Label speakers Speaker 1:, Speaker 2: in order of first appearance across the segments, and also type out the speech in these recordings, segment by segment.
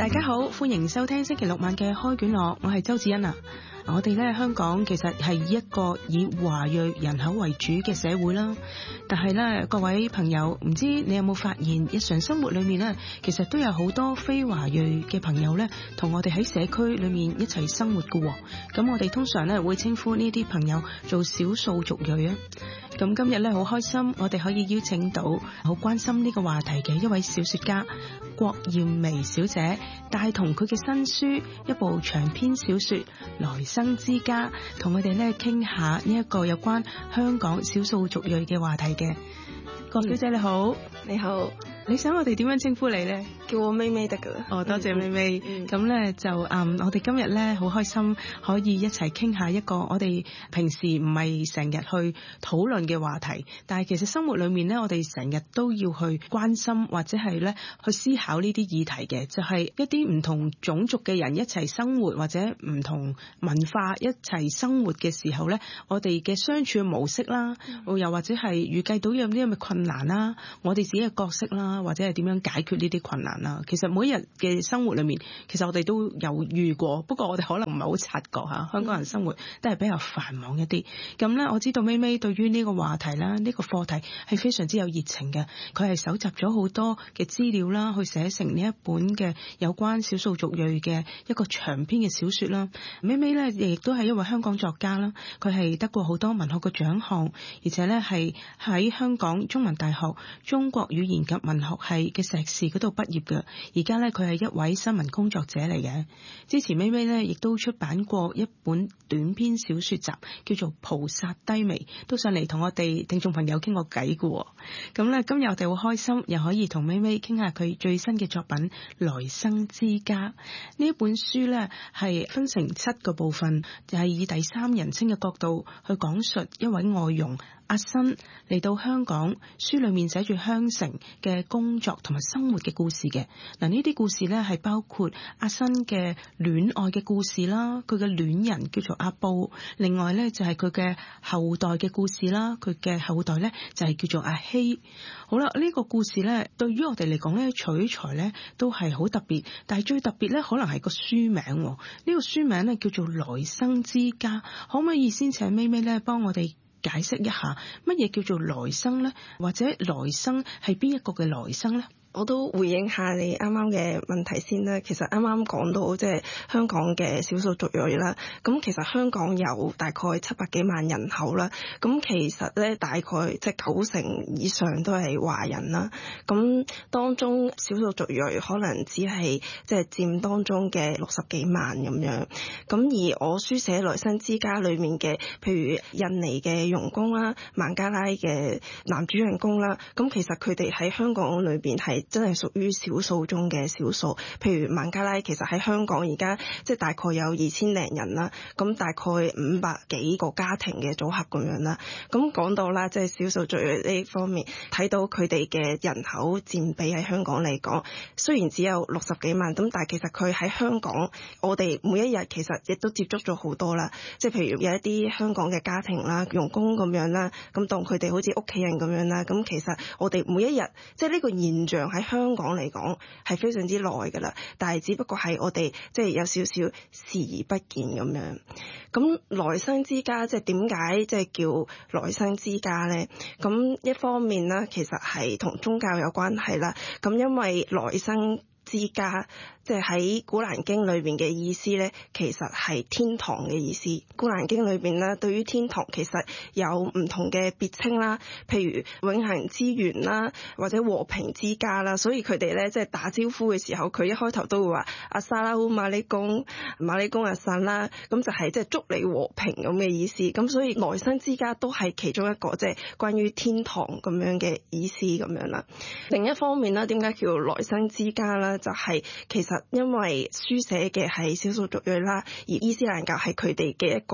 Speaker 1: 大家好，歡迎收聽星期六晚嘅開卷樂，我係周子欣啊。我哋咧香港其實係一個以華裔人口為主嘅社會啦，但係咧各位朋友，唔知你有冇發現日常生活裏面咧，其實都有好多非華裔嘅朋友咧，同我哋喺社區裏面一齊生活嘅。咁我哋通常咧會稱呼呢啲朋友做少數族裔啊。咁今日咧好開心，我哋可以邀請到好關心呢個話題嘅一位小說家郭艷薇小姐，帶同佢嘅新書一部長篇小說《來生之家》，同我哋咧傾下呢一個有關香港少數族裔嘅話題嘅。郭小姐你好。
Speaker 2: 你好，
Speaker 1: 你想我哋點樣稱呼你呢？
Speaker 2: 叫我咪咪得噶啦。
Speaker 1: 多謝咪咪。咁咧就我哋今日咧好開心可以一齊傾下一個我哋平時唔係成日去討論嘅話題，但係其實生活裏面咧我哋成日都要去關心或者係咧去思考呢啲議題嘅，就係一啲唔同種族嘅人一齊生活或者唔同文化一齊生活嘅時候咧，我哋嘅相處模式啦，又或者係預計到有啲咁嘅困難啦，我哋自己嘅角色啦，或者係點樣解決呢啲困難啦。其實每一日嘅生活裏面，其實我哋都有遇過，不過我哋可能唔係好察覺嚇。香港人生活都係比較繁忙一啲。咁咧，我知道咪咪對於呢個話題啦，呢個課題係非常之有熱情嘅。佢係搜集咗好多嘅資料啦，去寫成呢一本嘅有關少數族裔嘅一個長篇嘅小説啦。咪咪咧亦都係一位香港作家啦，佢係得過好多文學嘅獎項，而且咧係喺香港中文大學中國語言及文學系嘅碩士嗰度畢業嘅。而家咧佢係一位新聞工作者嚟嘅。之前咪咪咧亦都出版過一本短篇小説集，叫做《菩薩低眉》，都上嚟同我哋聽眾朋友傾過偈嘅。咁咧今日我哋好開心，又可以同咪咪傾下佢最新嘅作品《來生之家》。呢一本書咧係分成7個部分，就係以第三人稱嘅角度去講述一位外傭阿新嚟到香港，書裏面寫住香城嘅工作同埋生活嘅故事嘅。嗱，呢啲故事咧係包括阿新嘅戀愛嘅故事啦，佢嘅戀人叫做阿布，另外咧就係佢嘅後代嘅故事啦，佢嘅後代咧就係叫做阿希。好啦，呢個故事咧對於我哋嚟講咧取材咧都係好特別，但係最特別咧可能係個書名。呢個書名咧叫做《來生之家》，可唔可以先請咪咪咧幫我哋解釋一下乜嘢叫做來生呢？或者來生係邊一個嘅來生呢？
Speaker 2: 我都回應下你啱啱嘅問題先啦。其實啱啱講到即係香港嘅少數族裔啦，咁其實香港有大概700幾萬人口啦，咁其實咧大概即係90%以上都係華人啦，咁當中少數族裔可能只係即係佔當中嘅60幾萬咁樣。咁而我書寫來生之家裏面嘅，譬如印尼嘅傭工啦、孟加拉嘅男主人公啦，咁其實佢哋喺香港裏邊係真係屬於少數中嘅少數。譬如孟加拉其實喺香港而家即係大概有2000零人啦，咁大概500幾個家庭嘅組合咁樣啦。咁講到啦，即係少數族裔呢方面，睇到佢哋嘅人口佔比喺香港嚟講，雖然只有60幾萬，咁但係其實佢喺香港，我哋每一日其實亦都接觸咗好多啦。即係譬如有一啲香港嘅家庭啦、傭工咁樣啦，咁當佢哋好似屋企人咁樣啦。咁其實我哋每一日即係呢個現象喺香港嚟講係非常之耐㗎啦，但係只不過係我哋即係有少少視而不見咁樣。咁來生之家即係點解即係叫來生之家呢？咁一方面啦，其實係同宗教有關係啦。咁因為來生之家即係喺古蘭經裏邊嘅意思咧，其實係天堂嘅意思。古蘭經裏邊咧，對於天堂其實有唔同嘅別稱啦，譬如永恆之園啦，或者和平之家啦。所以佢哋咧即係打招呼嘅時候，佢一開頭都會話阿沙拉烏馬里公阿散啦，咁就係即係祝你和平咁嘅意思。咁所以來生之家都係其中一個即係關於天堂咁樣嘅意思咁樣啦。另一方面啦，點解叫來生之家啦？就係其實因為書寫嘅係少數族裔啦，而伊斯蘭教係佢哋嘅一個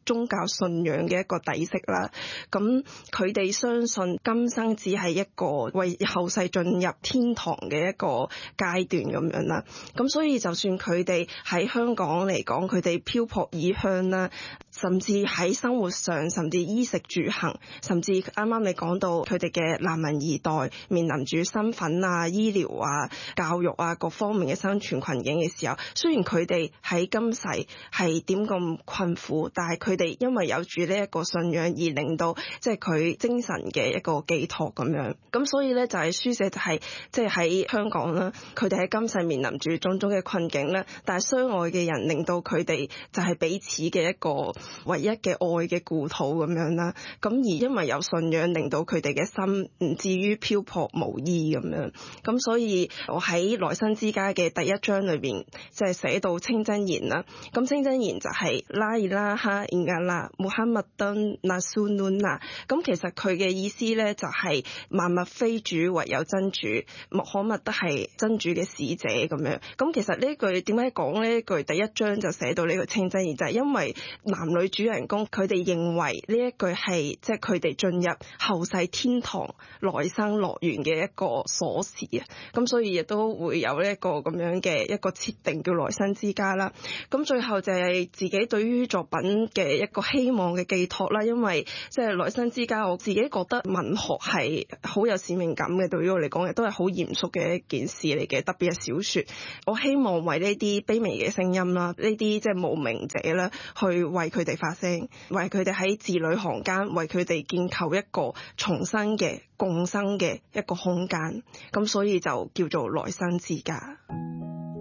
Speaker 2: 宗教信仰嘅一個底色啦。咁佢哋相信今生只係一個為後世進入天堂嘅一個階段咁樣啦。咁所以就算佢哋喺香港嚟講，佢哋漂泊異鄉啦，甚至喺生活上，甚至衣食住行，甚至啱啱你講到佢哋嘅難民二代面臨住身份啊、醫療啊、教育啊各方面嘅生存困境嘅時候，雖然佢哋喺今世係點咁困苦，但係佢哋因為有住呢一個信仰而令到即係佢精神嘅一個寄託咁樣。咁所以咧就係書寫就係即係喺香港啦，佢哋喺今世面臨住種種嘅困境啦，但係相愛嘅人令到佢哋就係彼此嘅一個唯一嘅愛嘅故土咁樣啦。咁而因為有信仰令到佢哋嘅心唔至於漂泊無依咁樣。咁所以我喺來生之家嘅第一章裏邊就係寫到清真言啦。咁清真言就係拉伊拉哈伊亞拉穆罕默德納蘇魯納。咁其實佢嘅意思咧就係萬物非主唯有真主，穆罕默德係真主嘅使者咁樣。咁其實呢句點解講呢句第一章就寫到呢個清真言，就係因為男女主人公佢哋認為呢一句係即係佢哋進入後世天堂來生樂園嘅一個鎖匙啊。咁所以亦都會有呢一個咁樣嘅一個設定叫來生之家啦。咁最後就係自己對於作品嘅一個希望嘅寄託啦。因為即係來生之家，我自己覺得文學係好有使命感嘅，對於我嚟講亦都係好嚴肅嘅一件事嚟嘅。特別係小說，我希望為呢啲卑微嘅聲音啦，呢啲即係無名者啦，去為佢哋發聲，為佢哋喺字裏行間為佢哋建構一個重生嘅共生嘅一個空間。咁所以就叫做來生之家。